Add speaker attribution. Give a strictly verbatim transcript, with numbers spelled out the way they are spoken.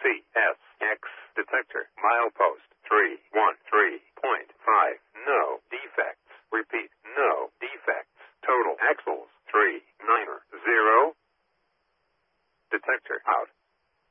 Speaker 1: C S X detector. Milepost three one three point five. No defects. Repeat, no defects. Total axles three nine zero. Detector out.